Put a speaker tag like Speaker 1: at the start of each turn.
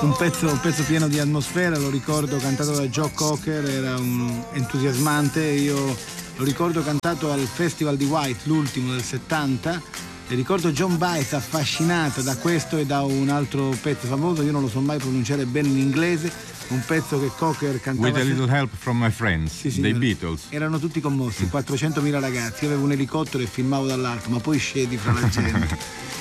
Speaker 1: Un pezzo pieno di atmosfera, lo ricordo cantato da Joe Cocker, era un entusiasmante, io lo ricordo cantato al Festival di White, l'ultimo del 70, e ricordo John Baez affascinata da questo e da un altro pezzo famoso, io non lo so mai pronunciare bene in inglese, un pezzo che Cocker cantava.
Speaker 2: With a little help from my friends,
Speaker 1: sì,
Speaker 2: dei Beatles.
Speaker 1: Erano tutti commossi, 400.000 ragazzi, io avevo un elicottero e filmavo dall'alto, ma poi scedi fra la gente.